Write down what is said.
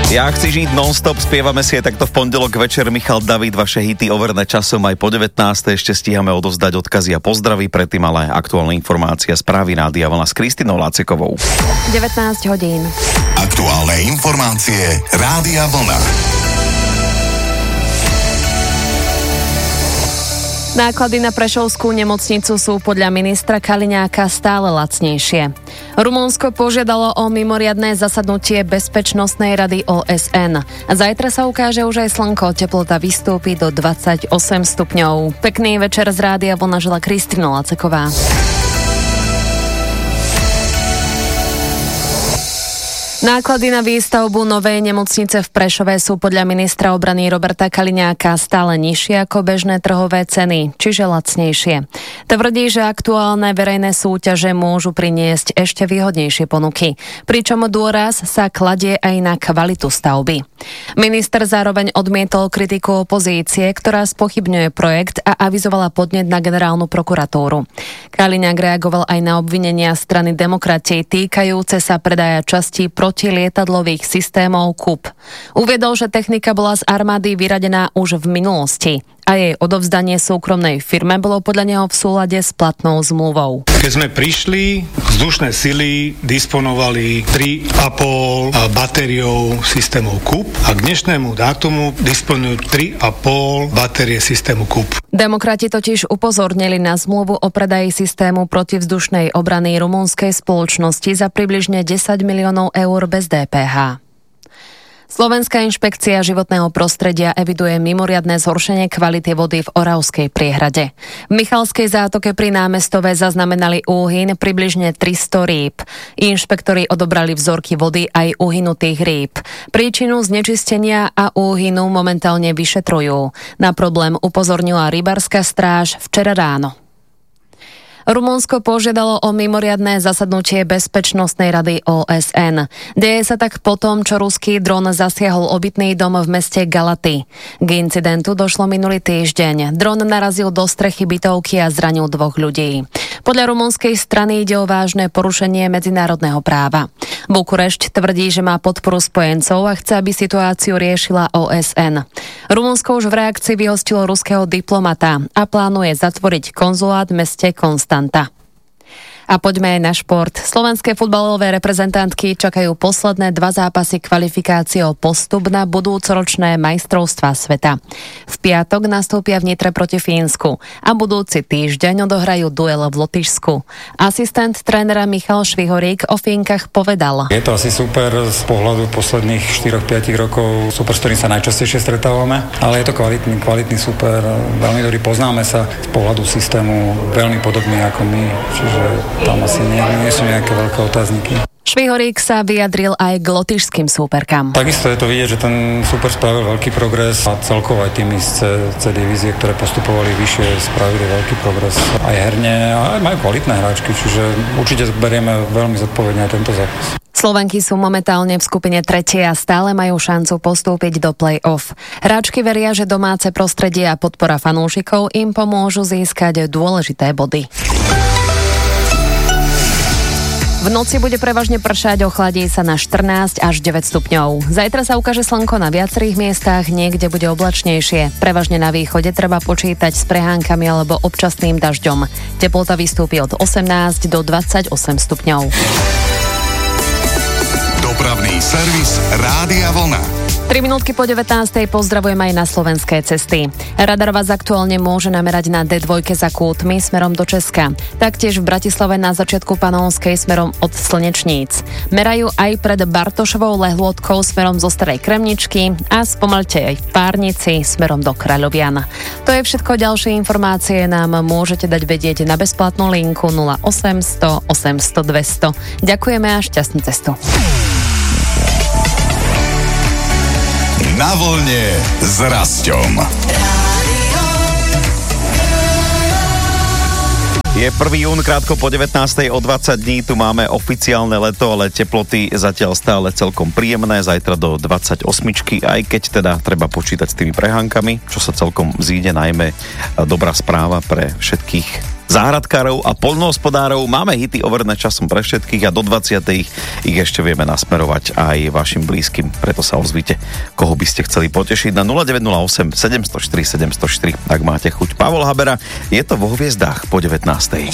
Ja chci žiť non-stop, spievame si aj takto v pondelok večer. Michal David, vaše hity overné časom aj po 19. Ešte stíhame odovzdať odkazy a pozdraví, predtým ale aktuálne informácia správy Rádia Vlna s Kristinou Lácekovou. 19 hodín. Aktuálne informácie Rádia Vlna. Náklady na prešovskú nemocnicu sú podľa ministra Kaliňáka stále lacnejšie. Rumunsko požiadalo o mimoriadne zasadnutie Bezpečnostnej rady OSN. Zajtra sa ukáže už aj slnko, teplota vystúpi do 28 stupňov. Pekný večer z Rádia Vlna žela Kristina Láceková. Náklady na výstavbu novej nemocnice v Prešove sú podľa ministra obrany Roberta Kaliňáka stále nižšie ako bežné trhové ceny, čiže lacnejšie. Tvrdí, že aktuálne verejné súťaže môžu priniesť ešte výhodnejšie ponuky, pričom dôraz sa kladie aj na kvalitu stavby. Minister zároveň odmietol kritiku opozície, ktorá spochybňuje projekt a avizovala podnet na generálnu prokuratúru. Kaliňák reagoval aj na obvinenia strany Demokrati týkajúce sa predaja častí protilietadlových systémov KUP. Uviedol, že technika bola z armády vyradená už v minulosti a jej odovzdanie súkromnej firme bolo podľa neho v súlade s platnou zmluvou. Keď sme prišli, vzdušné sily disponovali 3,5 batériou systémov KUP a k dnešnému dátumu disponujú 3,5 batérie systému KUP. Demokrati totiž upozornili na zmluvu o predaji systému protivzdušnej obrany rumunskej spoločnosti za približne 10 miliónov eur bez DPH. Slovenská inšpekcia životného prostredia eviduje mimoriadne zhoršenie kvality vody v Oravskej priehrade. V Michalskej zátoke pri Námestove zaznamenali úhyn približne 300 rýb. Inšpektori odobrali vzorky vody aj uhynutých rýb. Príčinu znečistenia a úhynu momentálne vyšetrujú. Na problém upozornila rybárska stráž včera ráno. Rumunsko požiadalo o mimoriadne zasadnutie Bezpečnostnej rady OSN. Deje sa tak potom, čo ruský dron zasiahol obytný dom v meste Galaty. K incidentu došlo minulý týždeň. Dron narazil do strechy bytovky a zranil 2 ľudí. Podľa rumunskej strany ide o vážne porušenie medzinárodného práva. Bukurešť tvrdí, že má podporu spojencov a chce, aby situáciu riešila OSN. Rumunsko už v reakcii vyhostilo ruského diplomata a plánuje zatvoriť konzulát v meste Konstanta. A poďme aj na šport. Slovenské futbalové reprezentantky čakajú posledné 2 zápasy kvalifikácie o postup na budúcoročné majstrovstvá sveta. V piatok nastúpia v Nitre proti Fínsku a budúci týždeň odohrajú duel v Lotyšsku. Asistent trénera Michal Švihorík o Fínkach povedal: Je to asi super z pohľadu posledných 4-5 rokov, super, s ktorým sa najčastejšie stretávame, ale je to kvalitný super, veľmi dobrý, poznáme sa z pohľadu systému veľmi podobný ako my, čiže tam asi nie sú nejaké veľké otázniky. Švihorík sa vyjadril aj k lotyšským súperkám. Takisto je to vidieť, že ten súper spravil veľký progres a celkovo aj tými z C divízie, ktoré postupovali vyššie, spravili veľký progres aj herne a aj majú kvalitné hráčky, čiže určite berieme veľmi zodpovedne aj tento zápas. Slovenky sú momentálne v skupine 3. a stále majú šancu postúpiť do play-off. Hráčky veria, že domáce prostredie a podpora fanúšikov im pomôžu získať dôležité body. V noci bude prevažne pršať, ochladí sa na 14 až 9 stupňov. Zajtra sa ukáže slnko na viacerých miestach, niekde bude oblačnejšie. Prevažne na východe treba počítať s prehánkami alebo občasným dažďom. Teplota vystúpi od 18 do 28 stupňov. Dopravný servis Rádia Vlna. 3 minútky po 19. pozdravujem aj na slovenské cesty. Radar vás aktuálne môže namerať na D2 za Kútmi smerom do Česka. Taktiež v Bratislave na začiatku Panonskej smerom od Slnečníc. Merajú aj pred Bartošovou Lehôtkou smerom zo Starej Kremničky a spomalte aj v Párnici smerom do Kráľovian. To je všetko, ďalšie informácie nám môžete dať vedieť na bezplatnú linku 0800 800 200. Ďakujeme a šťastnú cestu. Na vlne s Rasťom. Je 1. jún, krátko po 19. o 20 dní, tu máme oficiálne leto, ale teploty zatiaľ stále celkom príjemné, zajtra do 28, aj keď teda treba počítať s tými prehánkami, čo sa celkom zíde, najmä dobrá správa pre všetkých záhradkárov a poľnohospodárov. Máme hity overené časom pre všetkých a do 20. ich ešte vieme nasmerovať aj vašim blízkym. Preto sa ozvite, koho by ste chceli potešiť na 0908 704 704, ak máte chuť. Pavol Habera, je to vo hviezdách po 19.